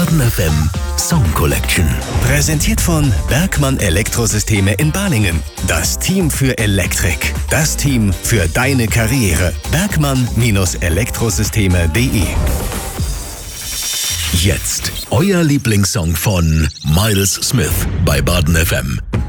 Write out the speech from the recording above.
Baden FM Song Collection. Präsentiert von Bergmann Elektrosysteme in Balingen. Das Team für Elektrik. Das Team für deine Karriere. Bergmann-Elektrosysteme.de. Jetzt euer Lieblingssong von Miles Smith bei Baden FM.